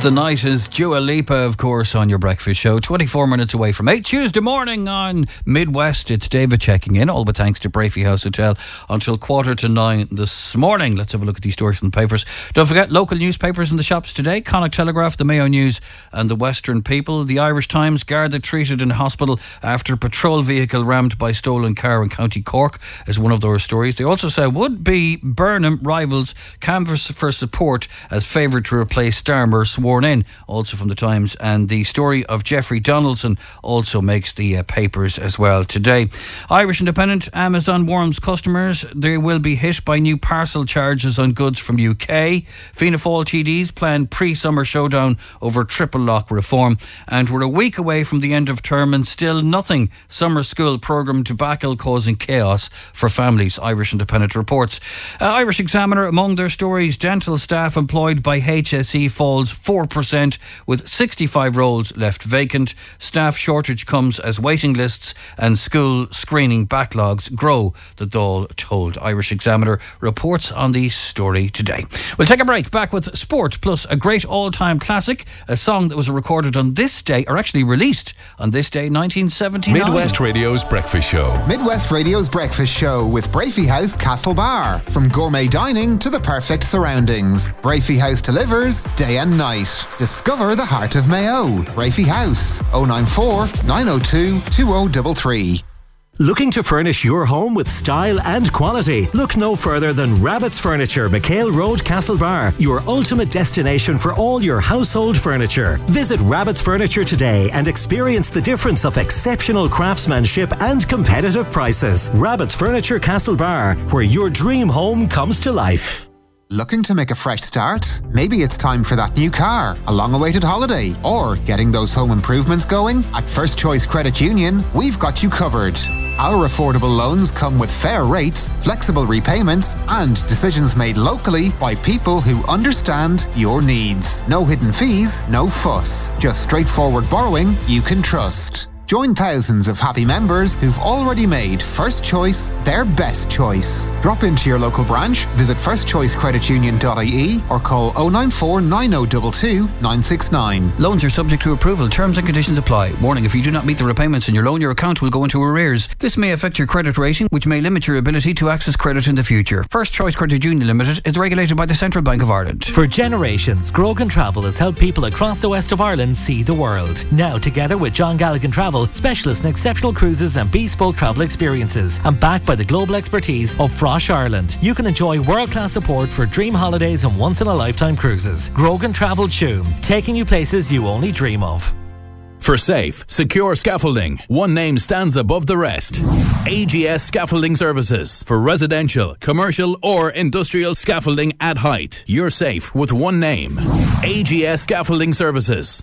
The Night is Dua Lipa, of course, on your breakfast show. 24 minutes away from 8 Tuesday morning on Midwest. It's David checking in, all but thanks to Brafey House Hotel until 8:45 this morning. Let's have a look at these stories in the papers. Don't forget, local newspapers in the shops today: Connacht Telegraph, the Mayo News and the Western People. The Irish Times: Garda treated in hospital after patrol vehicle rammed by stolen car in County Cork is one of those stories. They also say would-be Burnham rivals canvass for support as favoured to replace Starmer, sworn in, also from the Times. And the story of Jeffrey Donaldson also makes the papers as well today. Irish Independent: Amazon warns customers they will be hit by new parcel charges on goods from UK. Fianna Fáil TDs plan pre-summer showdown over triple lock reform. And we're a week away from the end of term and still nothing. Summer school programme debacle causing chaos for families, Irish Independent reports. Irish Examiner: among their stories, dental staff employed by HSE falls 4%, with 65 roles left vacant. Staff shortage comes as waiting lists and school screening backlogs grow, the Dáil told. Irish Examiner reports on the story today. We'll take a break. Back with sport, plus a great all-time classic, a song that was recorded on this day, or actually released on this day, 1979. Midwest Radio's Breakfast Show. Midwest Radio's Breakfast Show with Brafey House Castlebar. From gourmet dining to the perfect surroundings, Brafey House delivers day and night. Discover the heart of Mayo. Brafey House, 094 902 2033. Looking to furnish your home with style and quality? Look no further than Rabbit's Furniture, McHale Road, Castlebar, your ultimate destination for all your household furniture. Visit Rabbit's Furniture today and experience the difference of exceptional craftsmanship and competitive prices. Rabbit's Furniture, Castlebar, where your dream home comes to life. Looking to make a fresh start? Maybe it's time for that new car, a long-awaited holiday, or getting those home improvements going? At First Choice Credit Union, we've got you covered. Our affordable loans come with fair rates, flexible repayments, and decisions made locally by people who understand your needs. No hidden fees, no fuss. Just straightforward borrowing you can trust. Join thousands of happy members who've already made First Choice their best choice. Drop into your local branch, visit firstchoicecreditunion.ie or call 094 9022 969. Loans are subject to approval. Terms and conditions apply. Warning: if you do not meet the repayments in your loan, your account will go into arrears. This may affect your credit rating, which may limit your ability to access credit in the future. First Choice Credit Union Limited is regulated by the Central Bank of Ireland. For generations, Grogan Travel has helped people across the west of Ireland see the world. Now, together with John Galligan Travel, specialist in exceptional cruises and bespoke travel experiences, and backed by the global expertise of Frosh Ireland, you can enjoy world-class support for dream holidays and once-in-a-lifetime cruises. Grogan Travel Tuam, taking you places you only dream of. For safe, secure scaffolding, one name stands above the rest. AGS Scaffolding Services. For residential, commercial or industrial scaffolding at height. You're safe with one name. AGS Scaffolding Services.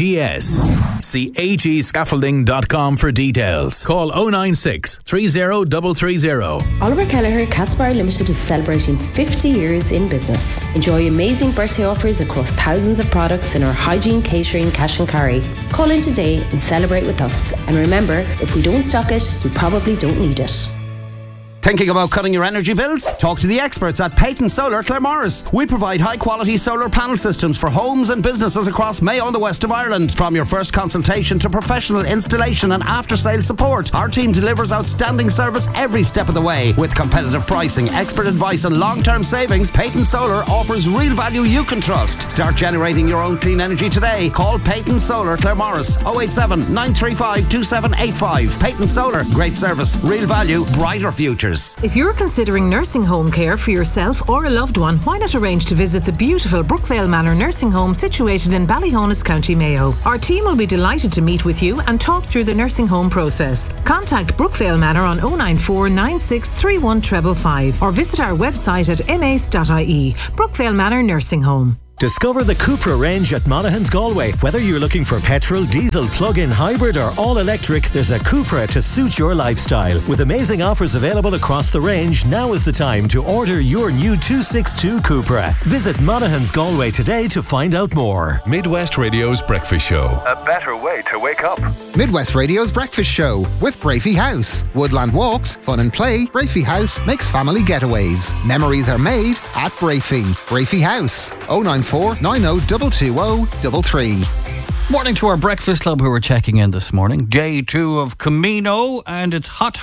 AGS. See agscaffolding.com for details. Call 096 30330. Oliver Kelleher Catsbar Limited is celebrating 50 years in business. Enjoy amazing birthday offers across thousands of products in our hygiene, catering, cash and carry. Call in today and celebrate with us. And remember, if we don't stock it, we probably don't need it. Thinking about cutting your energy bills? Talk to the experts at Peyton Solar Claremorris. We provide high-quality solar panel systems for homes and businesses across Mayo and the west of Ireland. From your first consultation to professional installation and after-sale support, our team delivers outstanding service every step of the way. With competitive pricing, expert advice and long-term savings, Peyton Solar offers real value you can trust. Start generating your own clean energy today. Call Peyton Solar Claremorris 087 935 2785. Peyton Solar, great service, real value, brighter futures. If you're considering nursing home care for yourself or a loved one, why not arrange to visit the beautiful Brookvale Manor Nursing Home situated in Ballyhonus, County Mayo. Our team will be delighted to meet with you and talk through the nursing home process. Contact Brookvale Manor on 094 96 31 555 or visit our website at mace.ie. Brookvale Manor Nursing Home. Discover the Cupra range at Monaghan's Galway. Whether you're looking for petrol, diesel, plug-in, hybrid or all-electric, there's a Cupra to suit your lifestyle. With amazing offers available across the range, now is the time to order your new 262 Cupra. Visit Monaghan's Galway today to find out more. Midwest Radio's Breakfast Show. A better way to wake Wake up. Midwest Radio's breakfast show with Brafey House. Woodland walks, fun and play. Brafey House makes family getaways. Memories are made at Brafey. Brafey House. 094 90 220 33. Morning to our breakfast club who are checking in this morning. Day 2 of Camino, and it's hot.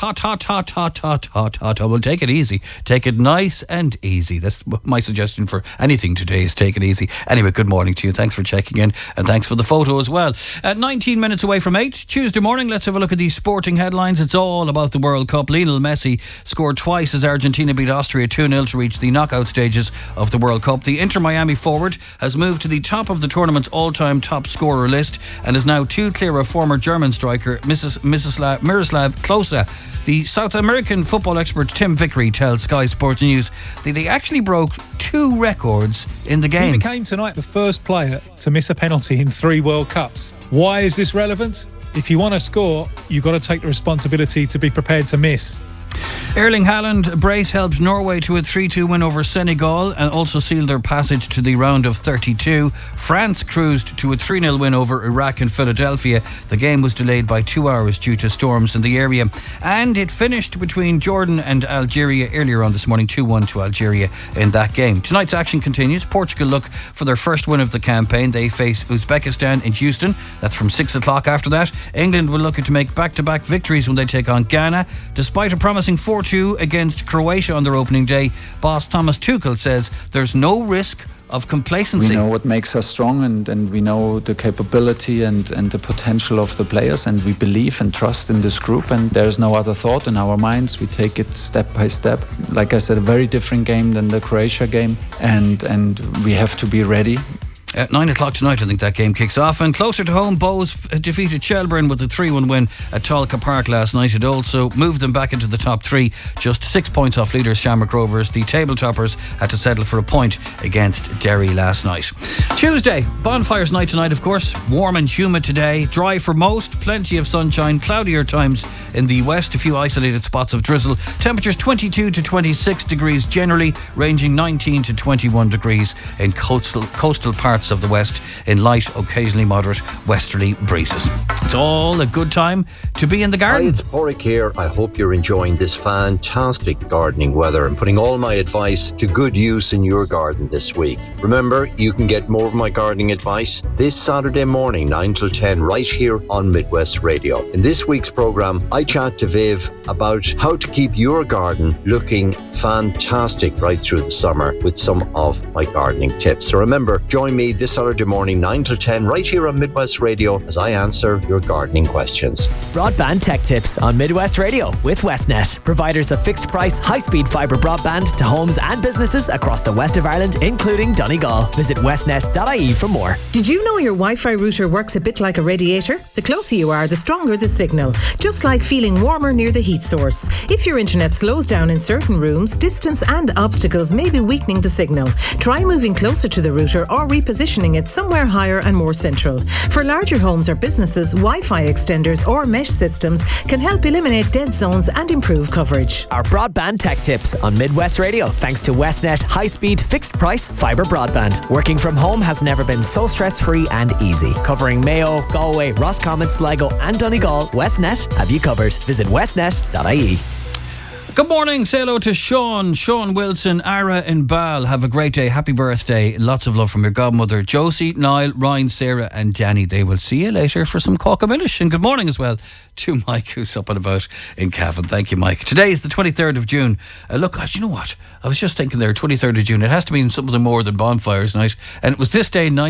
Well, take it easy. Take it nice and easy. That's my suggestion for anything today, is take it easy. Anyway, good morning to you. Thanks for checking in, and thanks for the photo as well. At 19 minutes away from 8, Tuesday morning, let's have a look at these sporting headlines. It's all about the World Cup. Lionel Messi scored twice as Argentina beat Austria 2-0 to reach the knockout stages of the World Cup. The Inter Miami forward has moved to the top of the tournament's all-time top scorer list and is now 2 clear of former German striker Miroslav Klose. The South American football expert Tim Vickery tells Sky Sports News that he actually broke 2 records in the game. He became tonight the first player to miss a penalty in 3 World Cups. Why is this relevant? If you want to score, you've got to take the responsibility to be prepared to miss. Erling Haaland brace helped Norway to a 3-2 win over Senegal and also sealed their passage to the round of 32. France cruised to a 3-0 win over Iraq in Philadelphia. The game was delayed by 2 hours due to storms in the area. And it finished between Jordan and Algeria earlier on this morning, 2-1 to Algeria in that game. Tonight's action continues. Portugal look for their first win of the campaign. They face Uzbekistan in Houston. That's from 6 o'clock. After that, England will look to make back-to-back victories when they take on Ghana. Despite a promising 4-2 against Croatia on their opening day, boss Thomas Tuchel says there's no risk of complacency. We know what makes us strong, and we know the capability and the potential of the players, and we believe and trust in this group, and there's no other thought in our minds. We take it step by step. Like I said, a very different game than the Croatia game, and we have to be ready. At 9 o'clock tonight, I think that game kicks off. And closer to home, Bows defeated Shelburne with a 3-1 win at Tolka Park last night. It also moved them back into the top 3, just 6 points off leaders Shamrock Rovers. The table toppers had to settle for a point against Derry last night. Tuesday, bonfires night tonight, of course. Warm and humid today. Dry for most, plenty of sunshine, cloudier times in the west, a few isolated spots of drizzle. Temperatures 22 to 26 degrees generally, ranging 19 to 21 degrees in coastal parts of the west, in light, occasionally moderate westerly breezes. It's all a good time to be in the garden. Hi, it's Porrick here. I hope you're enjoying this fantastic gardening weather and putting all my advice to good use in your garden this week. Remember, you can get more of my gardening advice this Saturday morning, 9 till 10, right here on Midwest Radio. In this week's programme, I chat to Viv about how to keep your garden looking fantastic right through the summer with some of my gardening tips. So remember, join me this Saturday morning, 9 till 10, right here on Midwest Radio as I answer your gardening questions. Broadband Tech Tips on Midwest Radio with Westnet, providers of fixed price, high-speed fibre broadband to homes and businesses across the west of Ireland, including Donegal. Visit westnet.ie for more. Did you know your Wi-Fi router works a bit like a radiator? The closer you are, the stronger the signal, just like feeling warmer near the heat source. If your internet slows down in certain rooms, distance and obstacles may be weakening the signal. Try moving closer to the router or repositioning it somewhere higher and more central. For larger homes or businesses, Wi-Fi extenders or mesh systems can help eliminate dead zones and improve coverage. Our Broadband Tech Tips on Midwest Radio, thanks to Westnet high-speed, fixed-price fibre broadband. Working from home has never been so stress-free and easy. Covering Mayo, Galway, Roscommon, Sligo and Donegal, Westnet have you covered. Visit westnet.ie. Good morning, say hello to Sean Wilson, Ara and Bal. Have a great day, happy birthday. Lots of love from your godmother Josie, Niall, Ryan, Sarah and Danny. They will see you later for some Cockamillish. And good morning as well to Mike, who's up and about in Cavan. Thank you, Mike. Today is the 23rd of June. Look, you know what, I was just thinking there, 23rd of June, it has to mean something more than bonfires night. And it was this day in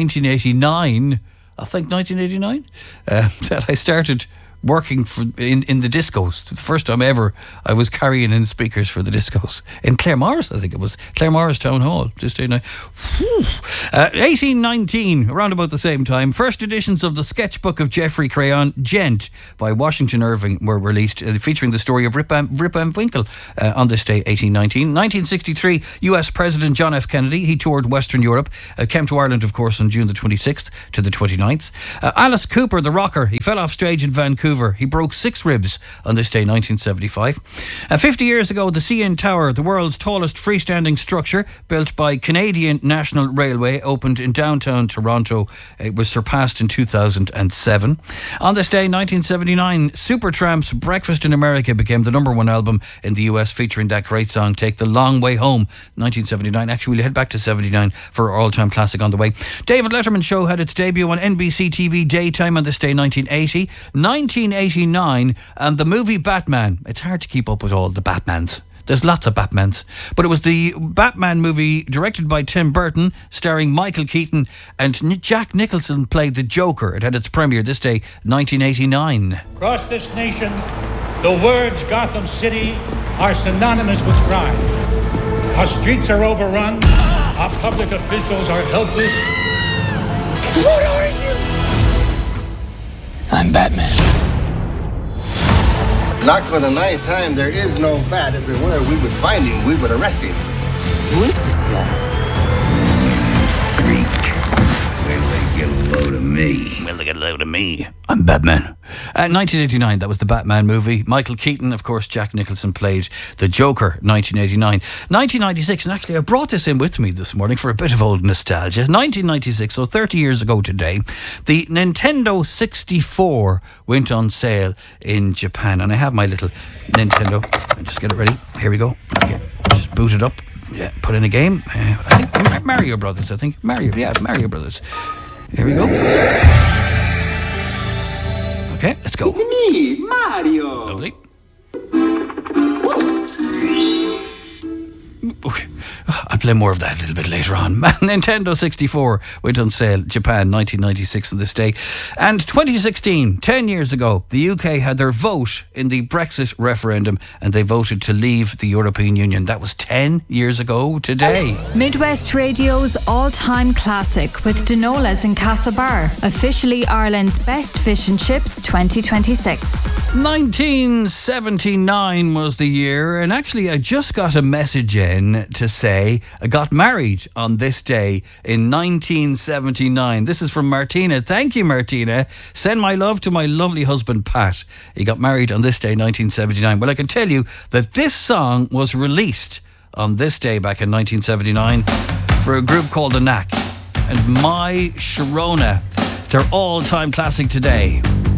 1989, I think 1989, that I started working in the discos. The first time ever I was carrying in speakers for the discos in Claremorris. I think it was Claremorris Town Hall this day night. 1819, around about the same time, first editions of the sketchbook of Geoffrey Crayon, Gent, by Washington Irving were released, featuring the story of Rip Van Winkle on this day, 1819. 1963, US President John F. Kennedy, he toured Western Europe, came to Ireland, of course, on June the 26th to the 29th. Alice Cooper, the rocker, he fell off stage in Vancouver manoeuvre. He broke 6 ribs on this day, 1975. 50 years ago, the CN Tower, the world's tallest freestanding structure, built by Canadian National Railway, opened in downtown Toronto. It was surpassed in 2007. On this day, 1979, Supertramp's Breakfast in America became the #1 album in the US, featuring that great song, Take the Long Way Home, 1979. Actually, we'll head back to 79 for our all-time classic on the way. David Letterman Show had its debut on NBC TV daytime on this day, 1980. 1989, and the movie Batman. It's hard to keep up with all the Batmans. There's lots of Batmans. But it was the Batman movie directed by Tim Burton, starring Michael Keaton, and Jack Nicholson played the Joker. It had its premiere this day, 1989. Across this nation, the words Gotham City are synonymous with crime. Our streets are overrun. Our public officials are helpless. What are you? I'm Batman. Not for the 9th time, there is no bat. If there were, we would find him, we would arrest him. Who is this guy? Freak. Wait till they get a load of me. Will they get a load of me? I'm Batman. 1989, that was the Batman movie. Michael Keaton, of course, Jack Nicholson played the Joker, 1989. 1996, and actually I brought this in with me this morning for a bit of old nostalgia. 1996, so 30 years ago today, the Nintendo 64 went on sale in Japan. And I have my little Nintendo. I'll just get it ready. Here we go. Okay, just boot it up. Yeah, put in a game. I think Mario Brothers, Mario Brothers. Here we go. Okay, let's go. It's me, Mario. Lovely. I'll play more of that a little bit later on. Nintendo 64 went on sale, Japan, 1996 on this day. And 2016, 10 years ago, the UK had their vote in the Brexit referendum and they voted to leave the European Union. That was 10 years ago today. Midwest Radio's all-time classic with Dinolas in Castlebar, officially Ireland's best fish and chips 2026. 1979 was the year, and actually I just got a message in to say I got married on this day in 1979. This is from Martina. Thank you, Martina. Send my love to my lovely husband, Pat. He got married on this day, 1979. Well, I can tell you that this song was released on this day back in 1979 for a group called The Knack and My Sharona. Their all-time classic today.